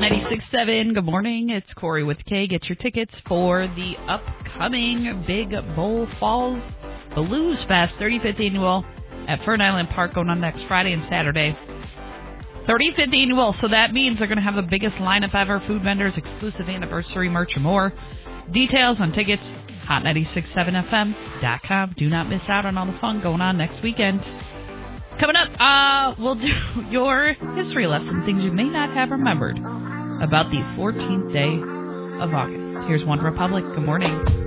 96.7, good morning. It's Corey with K. Get your tickets for the upcoming Big Bowl Falls Blues Fest, 35th annual at Fern Island Park, going on next Friday and Saturday. 35th annual, so that means they're going to have the biggest lineup ever, food vendors, exclusive anniversary merch, and more. Details on tickets, hot967fm.com. Do not miss out on all the fun going on next weekend. Coming up, we'll do your history lesson, things you may not have remembered about the 14th day of August. Here's One Republic. Good morning.